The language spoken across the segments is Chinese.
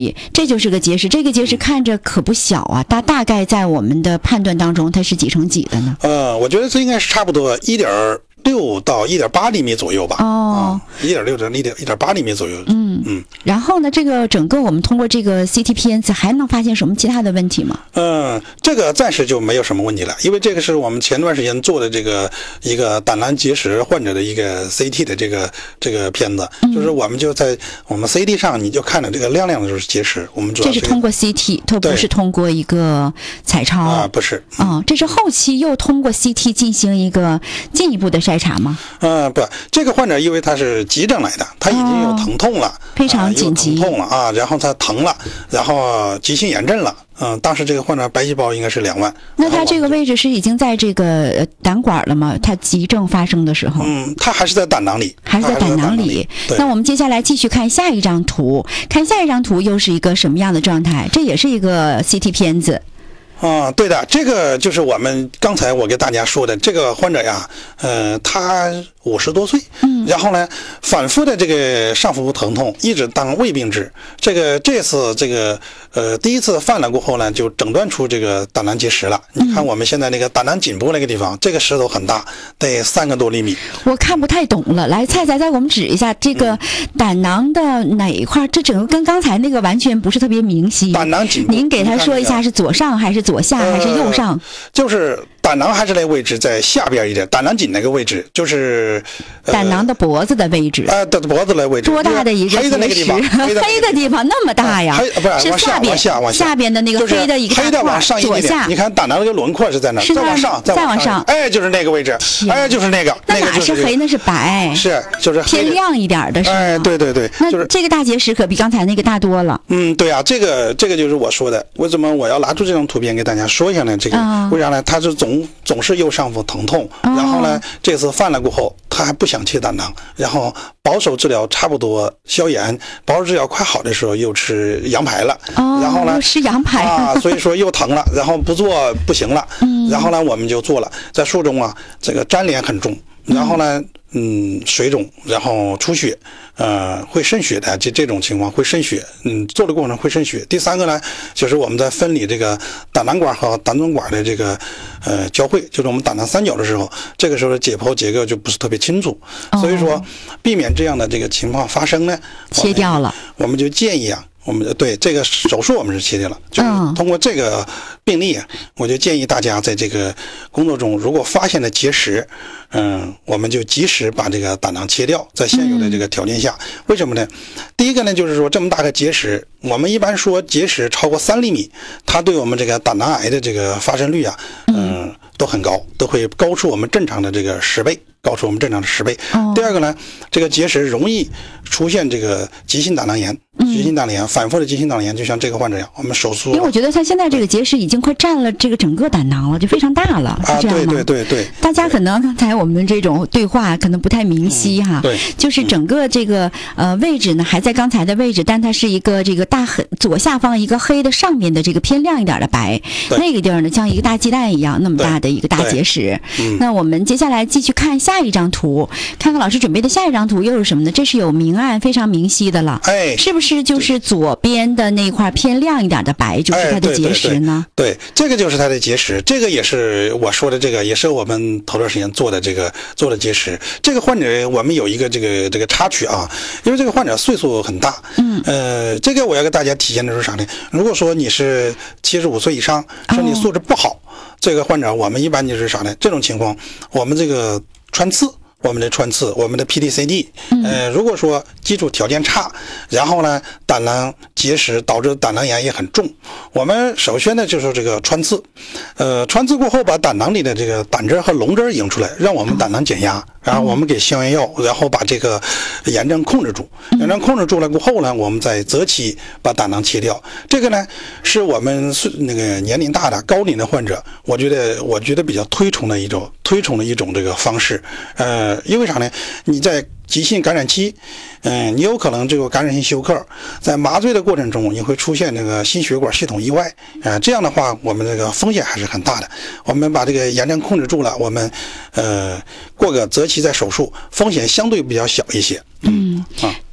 这就是个结石，这个结石看着可不小啊，大概在我们的判断当中，它是几乘几的呢？ 我觉得这应该是差不多1.6到1.8厘米左右吧。1.6到1.8厘米左右。 然后呢，这个整个我们通过这个 CT 片子还能发现什么其他的问题吗？ 这个暂时就没有什么问题了，因为这个是我们前段时间做的这个一个胆囊结石患者的一个 CT 的这个片子，就是我们就在我们 CT 上你就看到这个亮亮的就是结石，我们主要这是通过 CT， 它不是通过一个彩超不是。 这是后期又通过 CT 进行一个进一步的筛查吗？ 不，这个患者因为他是急诊来的，他已经有疼痛了， 非常紧急， 有疼痛了然后他疼了，然后急性炎症了。当时这个患者白细胞应该是2万。 那他这个位置是已经在这个胆管了吗？他急症发生的时候？ 他还是在胆囊里， 还是在胆囊里。那我们接下来继续看下一张图，看下一张图又是一个什么样的状态？这也是一个 CT 片子。 对的，这个就是我们刚才我给大家说的这个患者呀，他50多岁，然后呢，反复的这个上腹部疼痛，一直当胃病治。这次这个第一次犯了过后呢，就诊断出这个胆囊结石了。你看我们现在那个胆囊颈部那个地方，这个石头很大，得3个多厘米。 我看不太懂了，来，蔡再给我们指一下这个胆囊的哪一块？这整个跟刚才那个完全不是特别明晰。 胆囊颈部， 您给他说一下是左上还是左下还是右上？ 就是胆囊还是那个位置在下边一点，胆囊颈那个位置就是胆囊的脖子的位置。 的脖子的位置。 多大的一个黑的那个地方？ 黑的地方那么大呀？ 是下边的那个黑的一个大块， 黑的往上一点点。你看胆囊那个轮廓是在哪？再往上，就是那个位置。就是那个。 那哪是黑？那是白。 就是偏亮一点的是吗？ 对。 那这个大结石可比刚才那个大多了。 对啊，这个就是我说的。为什么我要拿出这张图片给大家说一下呢？这个为啥呢？他是总是右上腹疼痛，然后呢，这次犯了过后，他还不想切胆囊，然后保守治疗差不多消炎，保守治疗快好的时候又吃羊排了，然后呢吃羊排所以说又疼了，然后不做不行了，然后呢我们就做了，在术中这个粘连很重，然后呢水肿，然后出血，会渗血的，这种情况会渗血，做的过程中会渗血。第3个呢，就是我们在分离这个胆囊管和胆总管的这个交汇，就是我们胆囊三角的时候，这个时候的解剖结构就不是特别清楚，所以说避免这样的这个情况发生呢， 切掉了， 我们就建议我们对这个手术我们是切掉了，就是通过这个病例我就建议大家在这个工作中，如果发现了结石，我们就及时把这个胆囊切掉，在现有的这个条件下。为什么呢？第一个呢，就是说这么大个结石，我们一般说结石超过3厘米，它对我们这个胆囊癌的这个发生率都很高，都会高出我们正常的这个10倍。高出我们正常的10倍。第二个呢，这个结石容易出现这个急性胆囊炎，反复的急性胆囊炎，就像这个患者一样，我们手术。 因为我觉得他现在这个结石已经快占了这个整个胆囊了，就非常大了，是这样吗？ 对。大家可能刚才我们这种对话可能不太明晰哈， 对， 就是整个这个位置呢还在刚才的位置，但它是一个这个左下方一个黑的，上面的这个偏亮一点的白，那个地儿呢像一个大鸡蛋一样那么大的一个大结石。那我们接下来继续看下一张图，看看老师准备的下一张图又是什么呢？这是有明暗非常明晰的了，是不是就是左边的那块偏亮一点的白就是它的结石呢？ 对，这个就是它的结石，这个也是我说的，这个也是我们头段时间做的结石。这个患者我们有一个这个插曲因为这个患者岁数很大，这个我要给大家体现的是啥呢？如果说你是75岁以上，身体素质不好，这个患者我们一般就是啥呢？这种情况，我们这个穿刺，我们的 PTCD，如果说基础条件差，然后呢胆囊结石导致胆囊炎也很重，我们首先呢就是这个穿刺，穿刺过后把胆囊里的这个胆汁和脓汁引出来，让我们胆囊减压，然后我们给消炎药，然后把这个炎症控制住，炎症控制住了过后呢，我们再择期把胆囊切掉。这个呢是我们那个年龄大的高龄的患者，我觉得比较推崇的一种这个方式，因为啥呢？你在急性感染期，你有可能这个感染性休克，在麻醉的过程中，你会出现这个心血管系统意外，这样的话，我们这个风险还是很大的。我们把这个炎症控制住了，我们过个择期再手术，风险相对比较小一些。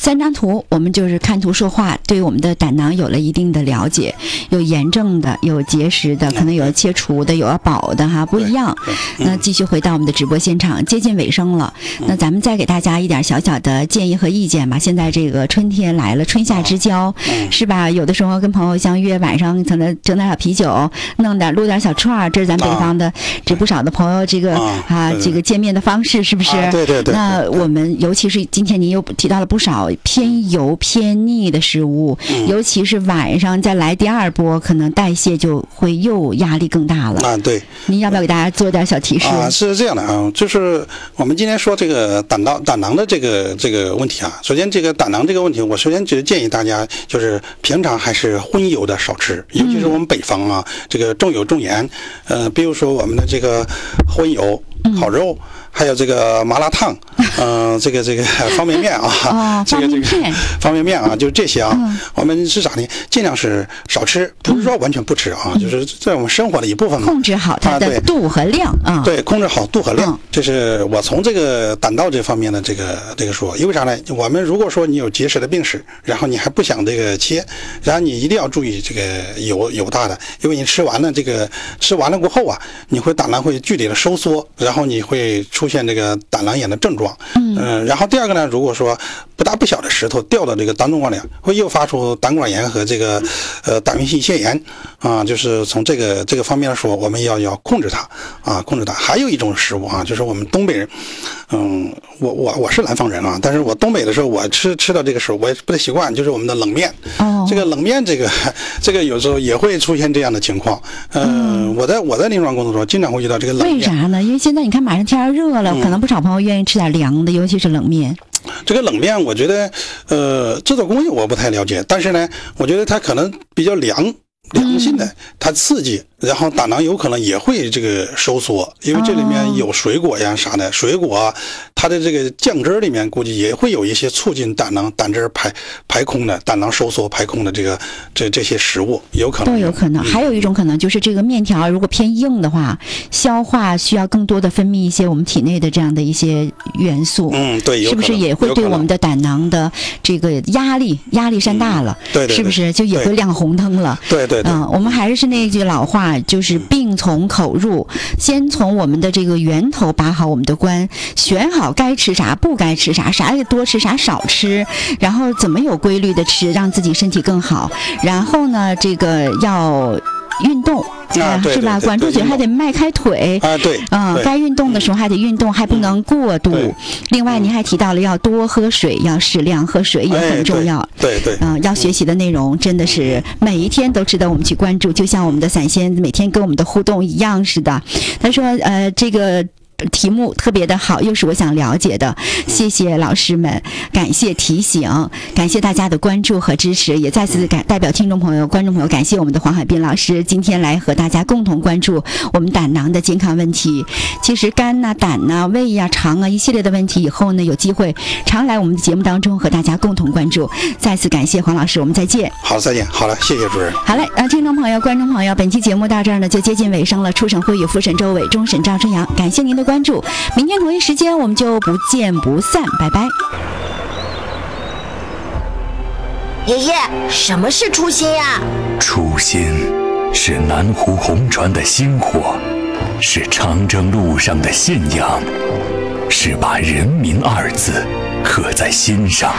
3张图，我们就是看图说话，对我们的胆囊有了一定的了解，有炎症的，有结石的，可能有要切除的，有要保的哈，不一样。那继续回到我们的直播现场，接近尾声了，那咱们再给大家一点小小的建议和意见吧。现在这个春天来了，春夏之交，是吧？有的时候跟朋友相约，晚上可能整点小啤酒，撸点小串儿，这是咱北方的这不少的朋友这个这个见面的方式，是不是？ 对对对。 那我们尤其是今天您又提到了不少偏油偏腻的食物，尤其是晚上再来第2波，可能代谢就会又压力更大了。 对。 您要不要给大家做点小提示？ 是这样的啊，就是我们今天说这个胆囊的这个问题啊。首先，这个胆囊这个问题，我首先就建议大家就是平常还是荤油的少吃，尤其是我们北方啊，这个重油重盐，比如说我们的这个荤油、烤肉。还有这个麻辣烫，这个方便面啊，这个方便面啊，就是这些啊，我们是咋呢？尽量是少吃，不是说完全不吃啊，就是在我们生活的一部分嘛。 控制好它的度和量啊。 对，控制好度和量，这是我从这个胆道这方面的这个说。因为啥呢？我们如果说你有结石的病史，然后你还不想这个切，然后你一定要注意这个油大的，因为你吃完了过后啊，你会胆囊会剧烈的收缩，然后你会出现这个胆囊炎的症状。然后第二个呢，如果说不大不小的石头掉到这个胆总管里，会诱发出胆管炎和这个胆源性腺炎啊。就是从这个方面来说，我们要控制它啊，控制它。还有一种食物啊，就是我们东北人，我是南方人啊，但是我东北的时候，我吃到这个时候我也不太习惯，就是我们的冷面。这个冷面这个有时候也会出现这样的情况。我在临床工作中经常会遇到这个冷面。 为啥呢？因为现在你看马上天热了，可能不少朋友愿意吃点凉的，尤其是冷面。 这个冷面我觉得制作工艺我不太了解，但是呢，我觉得它可能比较凉性的，它刺激，然后胆囊有可能也会这个收缩，因为这里面有水果呀啥的，水果它的这个酱汁里面估计也会有一些促进胆汁排空的，胆囊收缩排空的这些食物，有可能都有可能。还有一种可能就是这个面条如果偏硬的话，消化需要更多的分泌一些我们体内的这样的一些元素。 对， 是不是也会对我们的胆囊的这个压力山大了？ 对， 是不是就也会亮红灯了？ 对。 我们还是那句老话，就是病从口入，先从我们的这个源头把好我们的关，选好该吃啥不该吃啥，啥多吃啥少吃，然后怎么有规律的吃，让自己身体更好。然后呢，这个要运动。是吧？管住嘴还得迈开腿对， 该运动的时候还得运动，还不能过度。另外，您还提到了要多喝水，要适量喝水也很重要。 对， 要学习的内容真的是每一天都值得我们去关注，就像我们的散仙每天跟我们的互动一样似的。他说，这个题目特别的好，又是我想了解的，谢谢老师们，感谢提醒，感谢大家的关注和支持，也再次代表听众朋友、观众朋友感谢我们的黄海斌老师今天来和大家共同关注我们胆囊的健康问题。其实肝呐、胆呐、胃呀、肠啊一系列的问题，以后呢有机会常来我们的节目当中和大家共同关注。再次感谢黄老师，我们再见。 好，再见。好了，谢谢主任。 好嘞，听众朋友、观众朋友，本期节目到这儿呢就接近尾声了。初审会与复审周伟，终审赵春阳，感谢您的关注。明天同一时间我们就不见不散，拜拜。 爷爷，什么是初心呀？ 初心是南湖红船的薪火，是长征路上的信仰，是把人民二字刻在心上。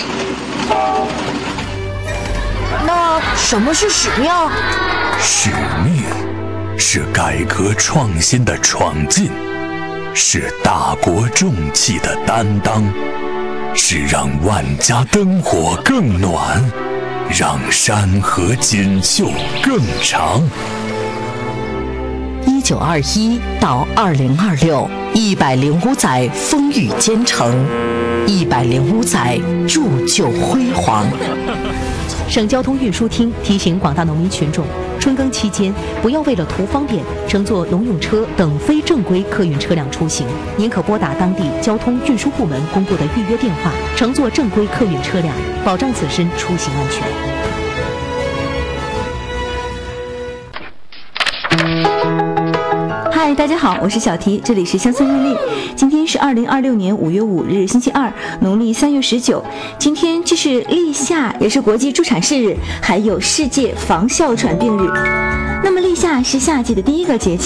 那什么是使命？ 使命是改革创新的闯进，是大国重器的担当，是让万家灯火更暖，让山河锦绣更长。 1921到2026，105载风雨兼程，105载铸就辉煌。 省交通运输厅提醒广大农民群众，春耕期间不要为了图方便乘坐农用车等非正规客运车辆出行，您可拨打当地交通运输部门公布的预约电话，乘坐正规客运车辆，保障自身出行安全。 嗨， 嗨，大家好，我是小提，这里是乡村日历。今天是2026年5月5日，星期二，农历3月19。今天既是立夏，也是国际助产士日，还有世界防哮喘病日。那么立夏是夏季的第一个节气。